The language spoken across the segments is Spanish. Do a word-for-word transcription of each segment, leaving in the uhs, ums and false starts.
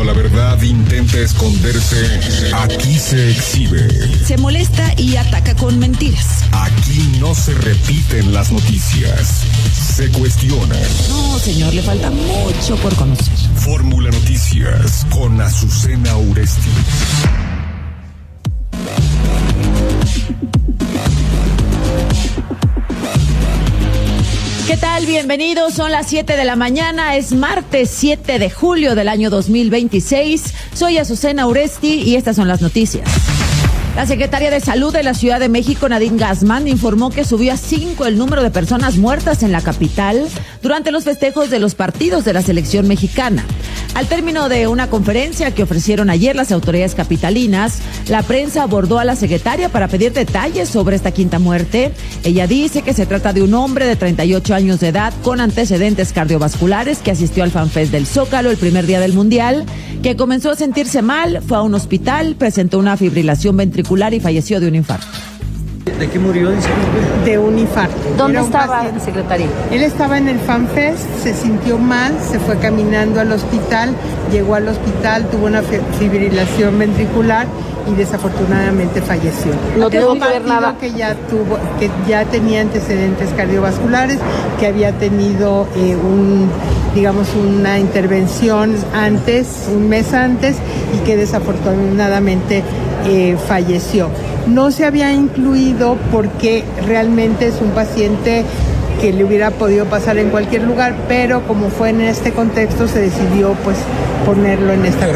la verdad intenta esconderse, aquí se exhibe. Se molesta y ataca con mentiras. Aquí no se repiten las noticias, se cuestionan. No, señor, le falta mucho por conocer. Fórmula Noticias con Azucena Uresti. ¿Qué tal? Bienvenidos, son las siete de la mañana, es martes siete de julio del año dos mil veintiséis. Soy Azucena Uresti y estas son las noticias. La secretaria de Salud de la Ciudad de México, Nadine Gassman, informó que subió a cinco el número de personas muertas en la capital durante los festejos de los partidos de la selección mexicana. Al término de una conferencia que ofrecieron ayer las autoridades capitalinas, la prensa abordó a la secretaria para pedir detalles sobre esta quinta muerte. Ella dice que se trata de un hombre de treinta y ocho años de edad con antecedentes cardiovasculares que asistió al FanFest del Zócalo el primer día del Mundial, que comenzó a sentirse mal, fue a un hospital, presentó una fibrilación ventricular y falleció de un infarto. ¿De qué murió? Disculpe. De un infarto. ¿Dónde estaba, secretaria? Él estaba en el FanFest, se sintió mal, se fue caminando al hospital, llegó al hospital, tuvo una fibrilación ventricular y desafortunadamente falleció. No tuvo que ver nada. Que ya tuvo, que ya tenía antecedentes cardiovasculares, que había tenido eh, un, digamos, una intervención antes, un mes antes, y que desafortunadamente eh, falleció. No se había incluido porque realmente es un paciente que le hubiera podido pasar en cualquier lugar, pero como fue en este contexto se decidió pues ponerlo en esta.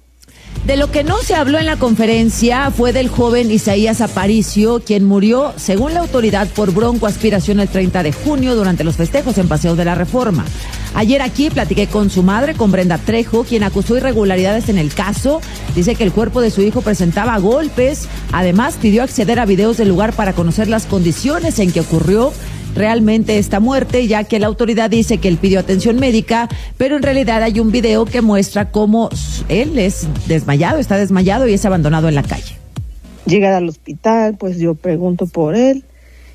De lo que no se habló en la conferencia fue del joven Isaías Aparicio, quien murió, según la autoridad, por broncoaspiración el treinta de junio durante los festejos en Paseo de la Reforma. Ayer aquí platiqué con su madre, con Brenda Trejo, quien acusó irregularidades en el caso. Dice que el cuerpo de su hijo presentaba golpes. Además, pidió acceder a videos del lugar para conocer las condiciones en que ocurrió realmente esta muerte, ya que la autoridad dice que él pidió atención médica, pero en realidad hay un video que muestra cómo él es desmayado, está desmayado y es abandonado en la calle. Llegar al hospital, pues yo pregunto por él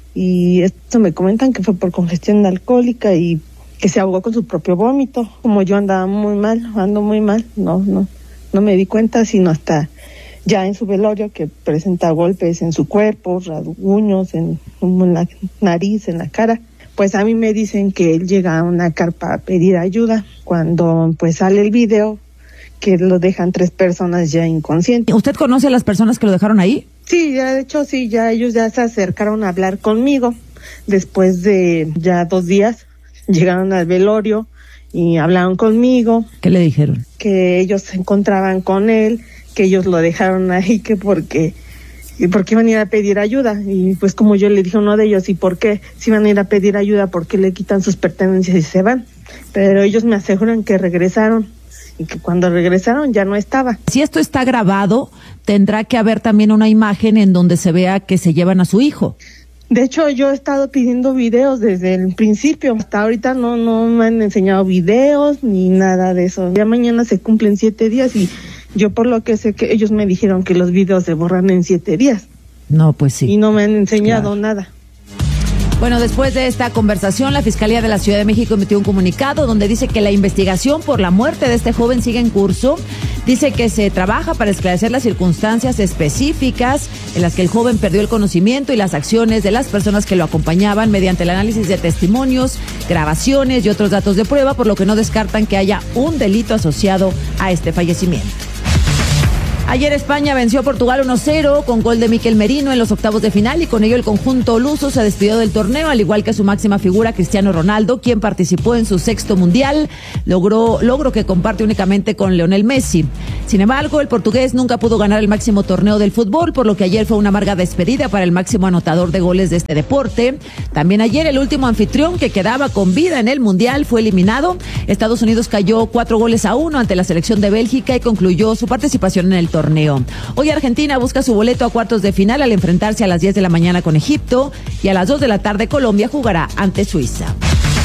y esto me comentan que fue por congestión alcohólica y que se ahogó con su propio vómito. Como yo andaba muy mal, ando muy mal, no, no, no me di cuenta sino hasta ya en su velorio, que presenta golpes en su cuerpo, rasguños en, en la nariz, en la cara. Pues a mí me dicen que él llega a una carpa a pedir ayuda. Cuando pues sale el video, que lo dejan tres personas ya inconscientes. ¿Usted conoce a las personas que lo dejaron ahí? Sí, ya de hecho sí, ya ellos ya se acercaron a hablar conmigo. Después de ya dos días, llegaron al velorio y hablaron conmigo. ¿Qué le dijeron? Que ellos se encontraban con él, que ellos lo dejaron ahí, que porque, y porque iban a ir a pedir ayuda. Y pues como yo le dije a uno de ellos, ¿y por qué? Si van a ir a pedir ayuda, ¿por qué le quitan sus pertenencias y se van? Pero ellos me aseguran que regresaron y que cuando regresaron ya no estaba. Si esto está grabado, tendrá que haber también una imagen en donde se vea que se llevan a su hijo. De hecho, yo he estado pidiendo videos desde el principio. Hasta ahorita no, no me han enseñado videos ni nada de eso. Ya mañana se cumplen siete días y yo por lo que sé que ellos me dijeron que los videos se borran en siete días. No, pues sí. Y no me han enseñado claro. nada. Bueno, después de esta conversación, la Fiscalía de la Ciudad de México emitió un comunicado donde dice que la investigación por la muerte de este joven sigue en curso. Dice que se trabaja para esclarecer las circunstancias específicas en las que el joven perdió el conocimiento y las acciones de las personas que lo acompañaban mediante el análisis de testimonios, grabaciones y otros datos de prueba, por lo que no descartan que haya un delito asociado a este fallecimiento. Ayer España venció a Portugal uno cero con gol de Mikel Merino en los octavos de final y con ello el conjunto luso se despidió del torneo, al igual que su máxima figura Cristiano Ronaldo, quien participó en su sexto mundial, logró logro que comparte únicamente con Lionel Messi. Sin embargo, el portugués nunca pudo ganar el máximo torneo del fútbol, por lo que ayer fue una amarga despedida para el máximo anotador de goles de este deporte. También ayer el último anfitrión que quedaba con vida en el mundial fue eliminado. Estados Unidos cayó cuatro goles a uno ante la selección de Bélgica y concluyó su participación en el torneo. Hoy Argentina busca su boleto a cuartos de final al enfrentarse a las diez de la mañana con Egipto y a las dos de la tarde Colombia jugará ante Suiza.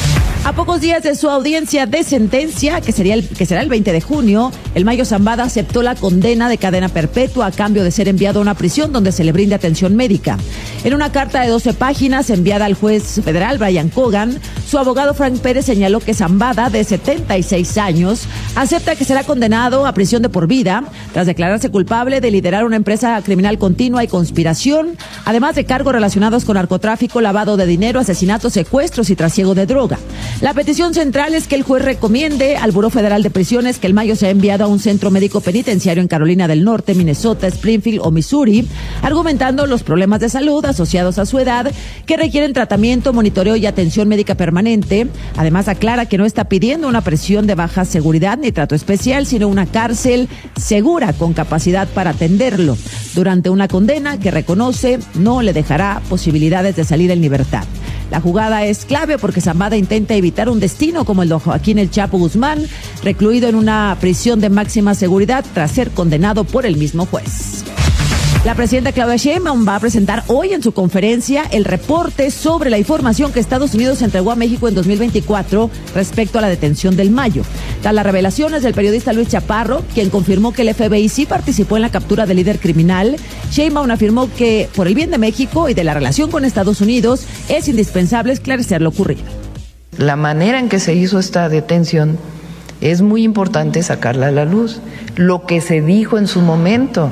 A pocos días de su audiencia de sentencia, que sería el, que será el veinte de junio, el Mayo Zambada aceptó la condena de cadena perpetua a cambio de ser enviado a una prisión donde se le brinde atención médica. En una carta de doce páginas enviada al juez federal Brian Cogan, su abogado Frank Pérez señaló que Zambada, de setenta y seis años, acepta que será condenado a prisión de por vida tras declararse culpable de liderar una empresa criminal continua y conspiración, además de cargos relacionados con narcotráfico, lavado de dinero, asesinatos, secuestros y trasiego de droga. La petición central es que el juez recomiende al Buró Federal de Prisiones que el Mayo sea enviado a un centro médico penitenciario en Carolina del Norte, Minnesota, Springfield o Missouri, argumentando los problemas de salud asociados a su edad que requieren tratamiento, monitoreo y atención médica permanente. Además, aclara que no está pidiendo una prisión de baja seguridad ni trato especial, sino una cárcel segura con capacidad para atenderlo. Durante una condena que reconoce no le dejará posibilidades de salir en libertad. La jugada es clave porque Zambada intenta evitar un destino como el de Joaquín El Chapo Guzmán, recluido en una prisión de máxima seguridad tras ser condenado por el mismo juez. La presidenta Claudia Sheinbaum va a presentar hoy en su conferencia el reporte sobre la información que Estados Unidos entregó a México en dos mil veinticuatro respecto a la detención del Mayo. Tras las revelaciones del periodista Luis Chaparro, quien confirmó que el F B I sí participó en la captura del líder criminal, Sheinbaum afirmó que por el bien de México y de la relación con Estados Unidos es indispensable esclarecer lo ocurrido. La manera en que se hizo esta detención es muy importante sacarla a la luz. Lo que se dijo en su momento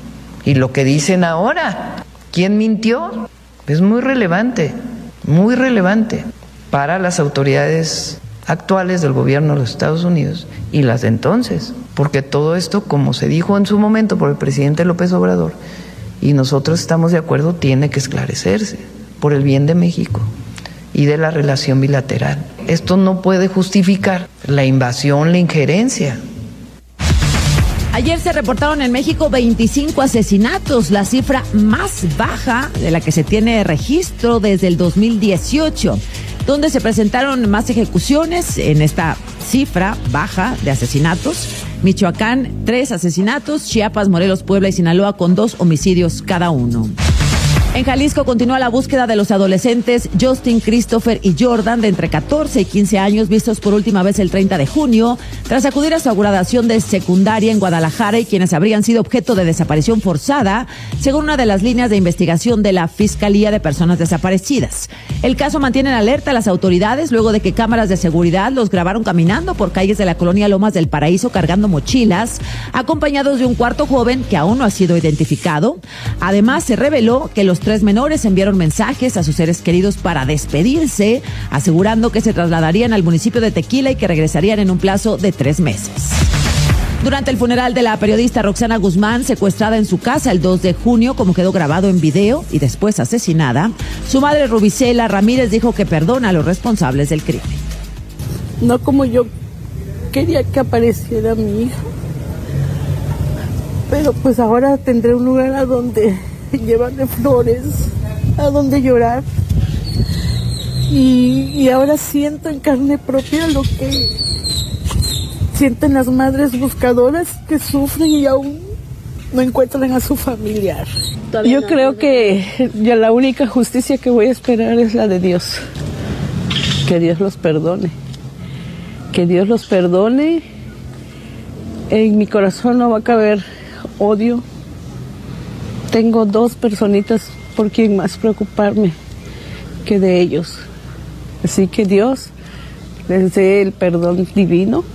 y lo que dicen ahora, ¿quién mintió? Es muy relevante, muy relevante para las autoridades actuales del gobierno de los Estados Unidos y las de entonces, porque todo esto, como se dijo en su momento por el presidente López Obrador, y nosotros estamos de acuerdo, tiene que esclarecerse por el bien de México y de la relación bilateral. Esto no puede justificar la invasión, la injerencia. Ayer se reportaron en México veinticinco asesinatos, la cifra más baja de la que se tiene registro desde el dos mil dieciocho, donde se presentaron más ejecuciones en esta cifra baja de asesinatos. Michoacán, tres asesinatos, Chiapas, Morelos, Puebla y Sinaloa con dos homicidios cada uno. En Jalisco continúa la búsqueda de los adolescentes Justin, Christopher y Jordan, de entre catorce y quince años, vistos por última vez el treinta de junio, tras acudir a su graduación de secundaria en Guadalajara, y quienes habrían sido objeto de desaparición forzada, según una de las líneas de investigación de la Fiscalía de Personas Desaparecidas. El caso mantiene en alerta a las autoridades luego de que cámaras de seguridad los grabaron caminando por calles de la colonia Lomas del Paraíso cargando mochilas, acompañados de un cuarto joven que aún no ha sido identificado. Además, se reveló que los tres menores enviaron mensajes a sus seres queridos para despedirse, asegurando que se trasladarían al municipio de Tequila y que regresarían en un plazo de tres meses. Durante el funeral de la periodista Roxana Guzmán, secuestrada en su casa el dos de junio, como quedó grabado en video, y después asesinada, su madre Rubicela Ramírez dijo que perdona a los responsables del crimen. No como yo quería que apareciera mi hija, pero pues ahora tendré un lugar a donde llevarle flores, a donde llorar, y, y ahora siento en carne propia lo que sienten las madres buscadoras que sufren y aún no encuentran a su familiar. Yo creo que ya la única justicia que voy a esperar es la de Dios. Que Dios los perdone. Que Dios los perdone. En mi corazón no va a caber odio. Tengo dos personitas por quien más preocuparme que de ellos. Así que Dios les dé el perdón divino.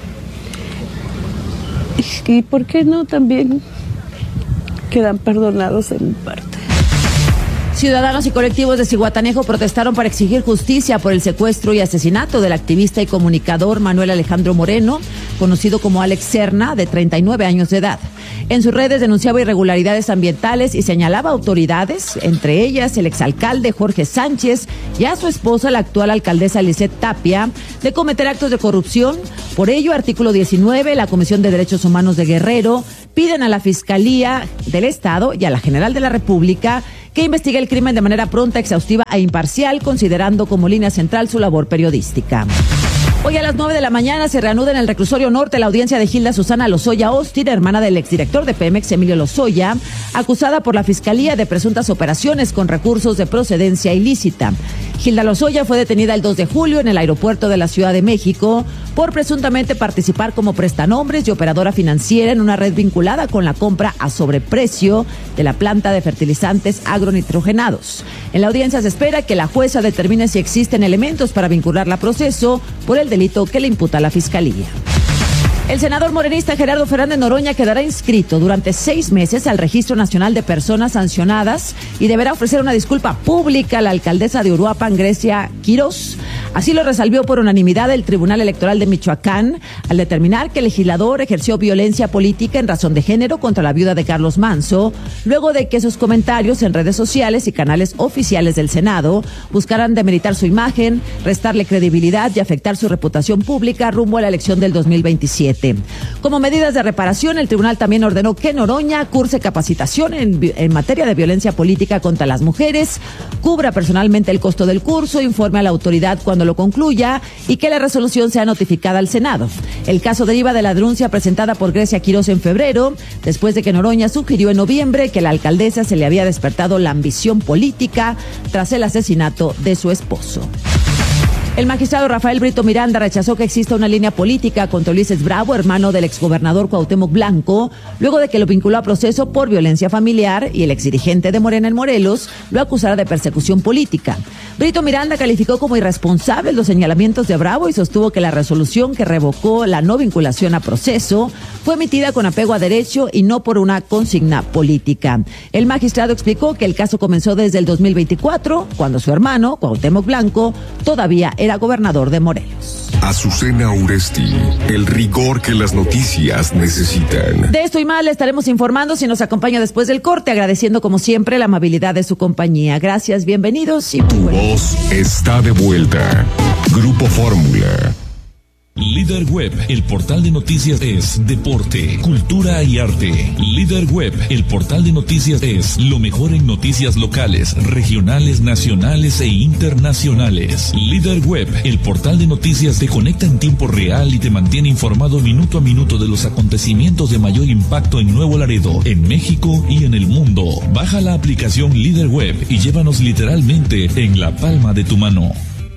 Y por qué no también quedan perdonados en mi parte. Ciudadanos y colectivos de Zihuatanejo protestaron para exigir justicia por el secuestro y asesinato del activista y comunicador Manuel Alejandro Moreno, conocido como Alex Serna, de treinta y nueve años de edad. En sus redes denunciaba irregularidades ambientales y señalaba autoridades, entre ellas el exalcalde Jorge Sánchez y a su esposa, la actual alcaldesa Lisette Tapia, de cometer actos de corrupción. Por ello, artículo diecinueve, la Comisión de Derechos Humanos de Guerrero piden a la Fiscalía del Estado y a la General de la República que investigue el crimen de manera pronta, exhaustiva e imparcial, considerando como línea central su labor periodística. Hoy a las nueve de la mañana se reanuda en el reclusorio norte la audiencia de Gilda Susana Lozoya Austin, hermana del exdirector de Pemex, Emilio Lozoya, acusada por la Fiscalía de presuntas operaciones con recursos de procedencia ilícita. Gilda Lozoya fue detenida el dos de julio en el aeropuerto de la Ciudad de México por presuntamente participar como prestanombres y operadora financiera en una red vinculada con la compra a sobreprecio de la planta de fertilizantes agronitrogenados. En la audiencia se espera que la jueza determine si existen elementos para vincularla a proceso por el delito que le imputa la Fiscalía. El senador morenista Gerardo Fernández Noroña quedará inscrito durante seis meses al Registro Nacional de Personas Sancionadas y deberá ofrecer una disculpa pública a la alcaldesa de Uruapan, Grecia Quirós. Así lo resolvió por unanimidad el Tribunal Electoral de Michoacán al determinar que el legislador ejerció violencia política en razón de género contra la viuda de Carlos Manso, luego de que sus comentarios en redes sociales y canales oficiales del Senado buscaran demeritar su imagen, restarle credibilidad y afectar su reputación pública rumbo a la elección del dos mil veintisiete. Como medidas de reparación, el tribunal también ordenó que Noroña curse capacitación en, en materia de violencia política contra las mujeres, cubra personalmente el costo del curso, informe a la autoridad cuando lo concluya y que la resolución sea notificada al Senado. El caso deriva de la denuncia presentada por Grecia Quirós en febrero, después de que Noroña sugirió en noviembre que a la alcaldesa se le había despertado la ambición política tras el asesinato de su esposo. El magistrado Rafael Brito Miranda rechazó que exista una línea política contra Ulises Bravo, hermano del exgobernador Cuauhtémoc Blanco, luego de que lo vinculó a proceso por violencia familiar y el exdirigente de Morena en Morelos lo acusara de persecución política. Brito Miranda calificó como irresponsables los señalamientos de Bravo y sostuvo que la resolución que revocó la no vinculación a proceso fue emitida con apego a derecho y no por una consigna política. El magistrado explicó que el caso comenzó desde el dos mil veinticuatro, cuando su hermano, Cuauhtémoc Blanco, todavía era gobernador de Morelos. Azucena Uresti, el rigor que las noticias necesitan. De esto y más le estaremos informando si nos acompaña después del corte, agradeciendo como siempre la amabilidad de su compañía. Gracias, bienvenidos y tu voz está de vuelta. Grupo Fórmula. Líder Web, el portal de noticias es deporte, cultura y arte. Líder Web, el portal de noticias es lo mejor en noticias locales, regionales, nacionales e internacionales. Líder Web, el portal de noticias te conecta en tiempo real y te mantiene informado minuto a minuto de los acontecimientos de mayor impacto en Nuevo Laredo, en México y en el mundo. Baja la aplicación Líder Web y llévanos literalmente en la palma de tu mano.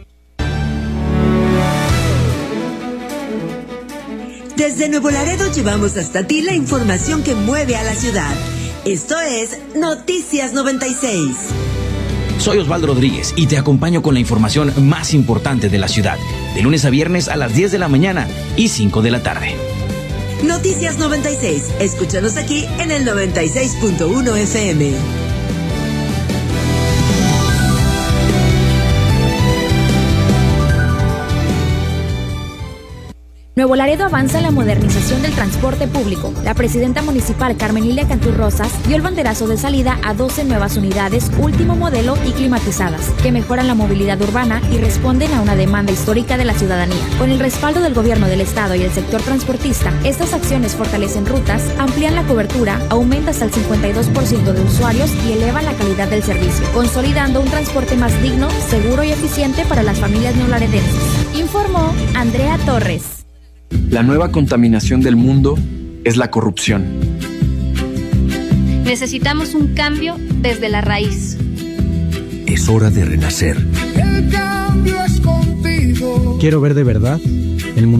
Desde Nuevo Laredo llevamos hasta ti la información que mueve a la ciudad. Esto es Noticias noventa y seis. Soy Osvaldo Rodríguez y te acompaño con la información más importante de la ciudad, de lunes a viernes a las diez de la mañana y cinco de la tarde. Noticias noventa y seis. Escúchanos aquí en el noventa y seis punto uno F M. Nuevo Laredo avanza en la modernización del transporte público. La presidenta municipal Carmen Lilia Cantú Rosas dio el banderazo de salida a doce nuevas unidades último modelo y climatizadas, que mejoran la movilidad urbana y responden a una demanda histórica de la ciudadanía. Con el respaldo del gobierno del estado y el sector transportista, estas acciones fortalecen rutas, amplían la cobertura, aumentan hasta el cincuenta y dos por ciento de usuarios y elevan la calidad del servicio, consolidando un transporte más digno, seguro y eficiente para las familias neolaredenses. Informó Andrea Torres. La nueva contaminación del mundo es la corrupción. Necesitamos un cambio desde la raíz. Es hora de renacer. El cambio es contigo. Quiero ver de verdad el mundo.